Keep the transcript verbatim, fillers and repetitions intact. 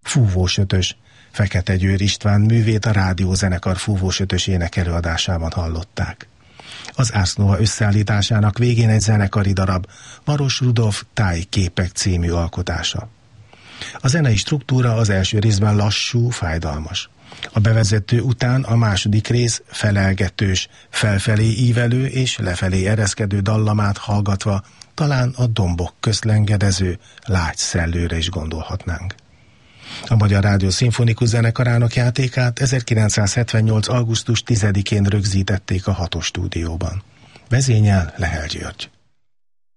Fúvós ötös, Fekete Győr István művét a rádiózenekar Fúvós ötös énekelőadásában hallották. Az Ars Nova összeállításának végén egy zenekari darab, Maros Rudolf Tájképek című alkotása. A zenei struktúra az első részben lassú, fájdalmas. A bevezető után a második rész felelgetős, felfelé ívelő és lefelé ereszkedő dallamát hallgatva talán a dombok közt lengedező lágy szellőre is gondolhatnánk. A Magyar Rádió Szimfonikus Zenekarának játékát ezerkilencszázhetvennyolc. augusztus tizedikén rögzítették a Hatos stúdióban. Vezényel Lehel György.